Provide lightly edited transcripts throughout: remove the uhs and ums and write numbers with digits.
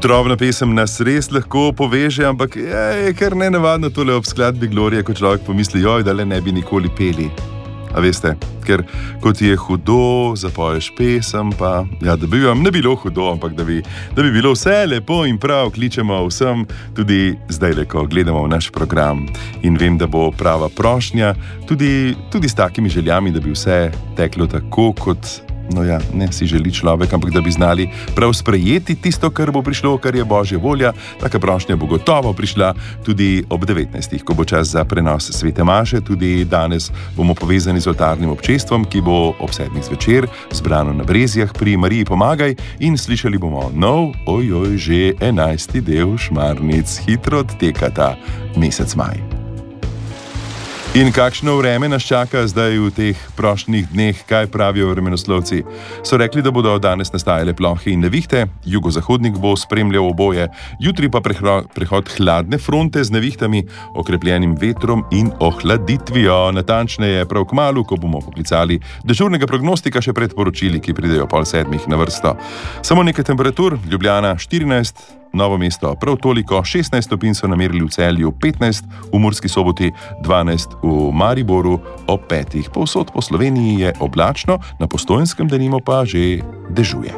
Drobna pesem nas res lahko poveže, ampak je kar nenavadno tole ob skladbi Glorije, ko človek pomisli, joj, da le ne bi nikoli peli. A veste, ker ko ti je hudo, zapoješ pesem, pa ja, da bi vam ne bilo hudo, ampak da bi bilo vse lepo in prav, kličemo vsem, tudi zdaj, ko gledamo v naš program. In vem, da bo prava prošnja, tudi s takimi željami, da bi vse teklo tako, kot no ja, ne si želi človek, ampak da bi znali prav sprejeti tisto, kar bo prišlo, kar je Božja volja. Taka prošnja bo gotovo prišla tudi ob 19. ko bo čas za prenos Svete maše. Tudi danes bomo povezani z oltarnim občestvom, ki bo ob 7. zvečer zbrano na Brezjah pri Mariji Pomagaj in slišali bomo nov, že 11. del Šmarnic. Hitro odteka ta mesec maj. In kakšno vreme nas čaka zdaj v teh prošnjih dneh, kaj pravijo vremenoslovci? So rekli, da bodo danes nastajale plohe in nevihte, jugozahodnik bo spremljal oboje, jutri pa prehod hladne fronte z nevihtami, okrepljenim vetrom in ohladitvijo. Natančneje prav kmalu, ko bomo poklicali dežurnega prognostika še pred poročili, ki pridejo 6:30 na vrsto. Samo nekaj temperatur, Ljubljana 14, Novo mesto prav toliko, 16 stopinj so namerili v Celju, 15 v Murski Soboti, 12 v Mariboru, ob 5. Povsod po Sloveniji je oblačno, na Postojnskem denimo pa že dežuje.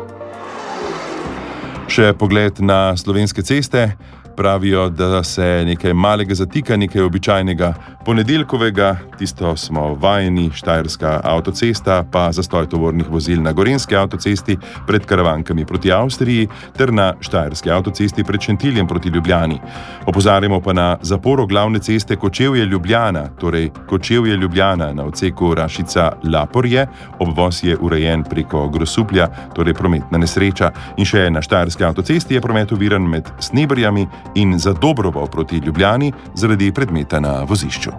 Še pogled na slovenske ceste. Pravijo, da se nekaj malega zatika, nekaj običajnega ponedeljkovega, tisto smo vajeni, Štajerska avtocesta, pa zastoj tovornih vozil na Gorenjski avtocesti pred Karavankami proti Avstriji ter na Štajerski avtocesti pred Šentiljem proti Ljubljani. Opozarjamo pa na zaporo glavne ceste Kočevje-Ljubljana, torej Kočevje-Ljubljana na odseku Rašica-Laporje. Obvoz je urejen preko Grosuplja, torej prometna nesreča. In še na Štajerski avtocesti je promet oviran med Sneberjami in za Dobrovo proti Ljubljani zaradi predmeta na vozišču.